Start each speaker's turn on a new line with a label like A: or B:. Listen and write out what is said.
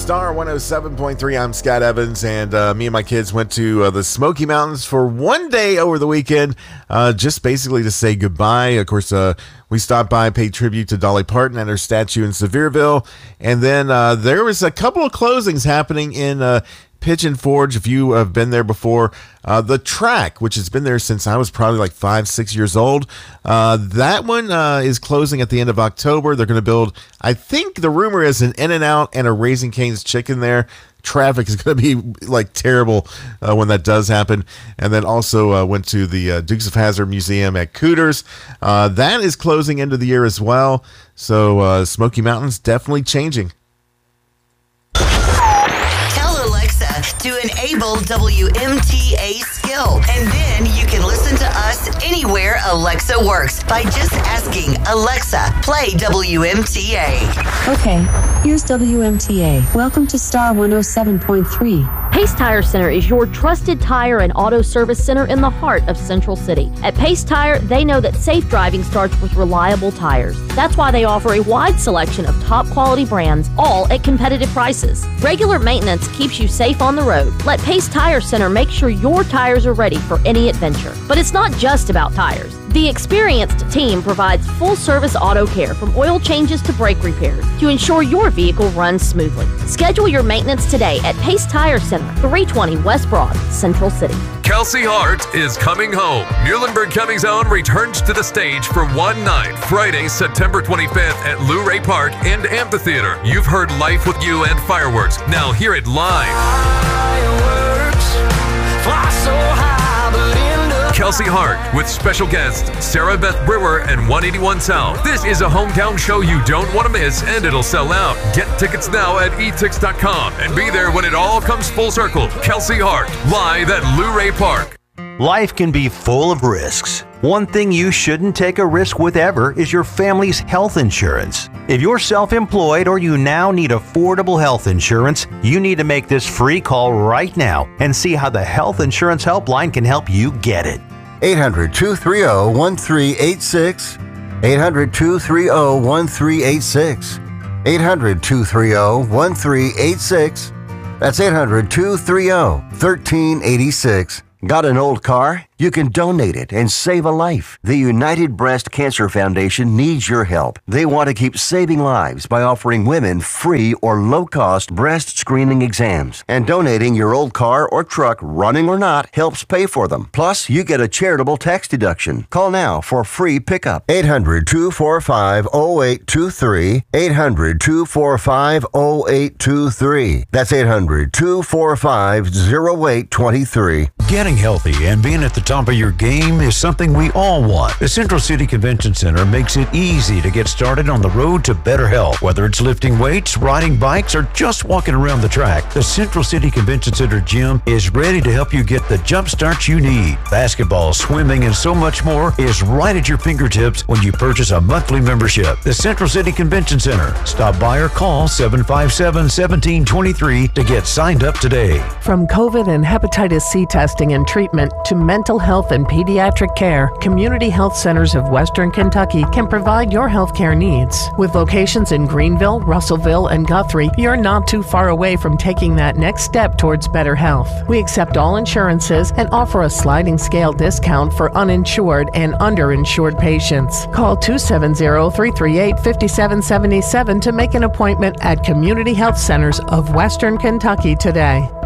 A: Star 107.3. I'm Scott Evans, and me and my kids went to the Smoky Mountains for one day over the weekend, just basically to say goodbye. Of course, we stopped by, paid tribute to Dolly Parton at her statue in Sevierville, and then there was a couple of closings happening in Pigeon Forge. If you have been there before, the track, which has been there since I was probably like 5-6 years old, that one is closing at the end of October. They're going to build, I think the rumor is, an In-N-Out and a Raising Cane's Chicken there. Traffic is going to be like terrible when that does happen. And then also went to the Dukes of Hazzard Museum at Cooters. That is closing end of the year as well. So Smoky Mountains definitely changing.
B: To enable WMTA skill. And then you can listen to us anywhere Alexa works by just asking Alexa, play WMTA.
C: Okay, here's WMTA. Welcome to Star 107.3.
D: Pace Tire Center is your trusted tire and auto service center in the heart of Central City. At Pace Tire, they know that safe driving starts with reliable tires. That's why they offer a wide selection of top quality brands, all at competitive prices. Regular maintenance keeps you safe on the road. Let Pace Tire Center make sure your tires are ready for any adventure. But it's not just about tires. The experienced team provides full-service auto care from oil changes to brake repairs to ensure your vehicle runs smoothly. Schedule your maintenance today at Pace Tire Center, 320 West Broad, Central City.
E: Kelsey Hart is coming home. Muhlenberg County's own returns to the stage for one night, Friday, September 25th at Luray Park and Amphitheater. You've heard Life with You and Fireworks. Now hear it live. Fireworks fly so high, Belinda. Kelsey Hart with special guests Sarah Beth Brewer and 181 South. This is a hometown show you don't want to miss, and it'll sell out. Get tickets now at etix.com and be there when it all comes full circle. Kelsey Hart, live at Luray Park.
F: Life can be full of risks. One thing you shouldn't take a risk with ever is your family's health insurance. If you're self-employed or you now need affordable health insurance, you need to make this free call right now and see how the Health Insurance Helpline can help you get it.
G: 800-230-1386. 800-230-1386. 800-230-1386. That's 800-230-1386. Got an old car? You can donate it and save a life. The United Breast Cancer Foundation needs your help. They want to keep saving lives by offering women free or low-cost breast screening exams. And donating your old car or truck, running or not, helps pay for them. Plus, you get a charitable tax deduction. Call now for free pickup. 800-245-0823. 800-245-0823. That's 800-245-0823.
H: Getting healthy and being at the top of your game is something we all want. The Central City Convention Center makes it easy to get started on the road to better health. Whether it's lifting weights, riding bikes, or just walking around the track, the Central City Convention Center gym is ready to help you get the jump start you need. Basketball, swimming, and so much more is right at your fingertips when you purchase a monthly membership. The Central City Convention Center. Stop by or call 757-1723 to get signed up today.
I: From COVID and hepatitis C testing and treatment to mental health and pediatric care, Community Health Centers of Western Kentucky can provide your healthcare needs. With locations in Greenville, Russellville, and Guthrie, you're not too far away from taking that next step towards better health. We accept all insurances and offer a sliding scale discount for uninsured and underinsured patients. Call 270-338-5777 to make an appointment at Community Health Centers of Western Kentucky today.